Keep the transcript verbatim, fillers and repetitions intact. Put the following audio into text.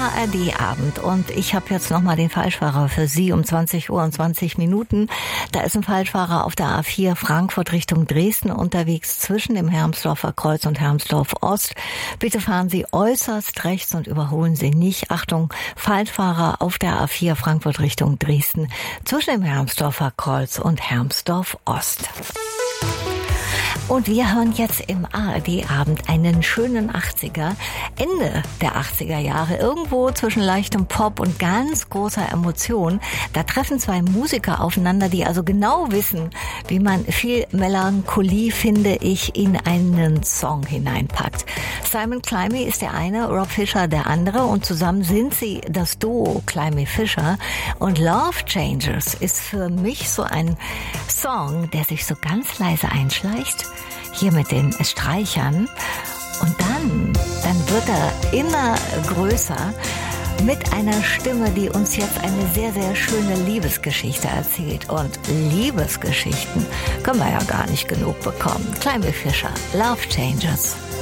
A R D-Abend und ich habe jetzt nochmal den Falschfahrer für Sie um zwanzig Uhr und zwanzig Minuten. Da ist ein Falschfahrer auf der A vier Frankfurt Richtung Dresden unterwegs zwischen dem Hermsdorfer Kreuz und Hermsdorf Ost. Bitte fahren Sie äußerst rechts und überholen Sie nicht. Achtung, Falschfahrer auf der A vier Frankfurt Richtung Dresden zwischen dem Hermsdorfer Kreuz und Hermsdorf Ost. Und wir hören jetzt im A R D-Abend einen schönen achtziger, Ende der achtziger Jahre, irgendwo zwischen leichtem Pop und ganz großer Emotion. Da treffen zwei Musiker aufeinander, die also genau wissen, wie man viel Melancholie, finde ich, in einen Song hineinpackt. Simon Climby ist der eine, Rob Fisher der andere und zusammen sind sie das Duo Climby-Fisher. Und Love Changers ist für mich so ein Song, der sich so ganz leise einschleicht. Hier mit den Streichern und dann, dann wird er immer größer mit einer Stimme, die uns jetzt eine sehr, sehr schöne Liebesgeschichte erzählt. Und Liebesgeschichten können wir ja gar nicht genug bekommen. Climby Fisher, Love Changes.